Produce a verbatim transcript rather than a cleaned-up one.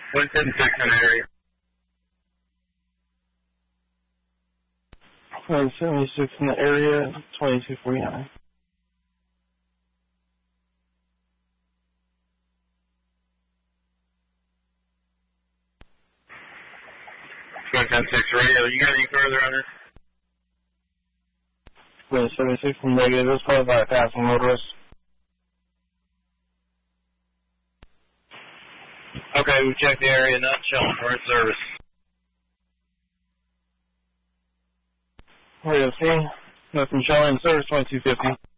one ten six in the area. one seventy-six in the area, twenty-two forty-nine. one ten six radio, you got any further on this? one seventy-six in negative, it was caused by a passing motorist. Okay, we checked the area, not showing. We're in service. Radio C, nothing showing, service twenty-two fifty.